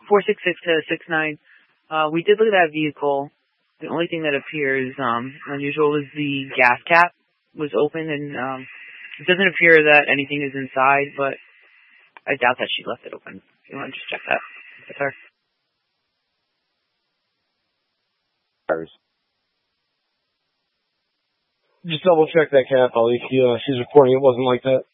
466 to 69. We did look at that vehicle. The only thing that appears unusual is the gas cap was open, and it doesn't appear that anything is inside, but I doubt that she left it open. If you want to just check that with her. Just double check that cap, Ollie. She's reporting it wasn't like that.